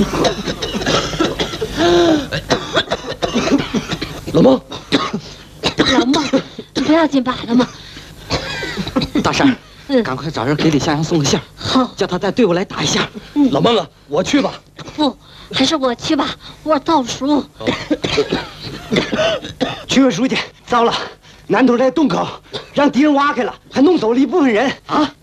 老孟， 老孟，你不要紧罢了吗？ 大婶，赶快找人给李向阳送个信儿， 好， 叫他带队伍来打一下。 老孟啊，我去吧。 不，还是我去吧，我倒数。 区委书记，糟了，南头这洞口让敌人挖开了，还弄走了一部分人啊！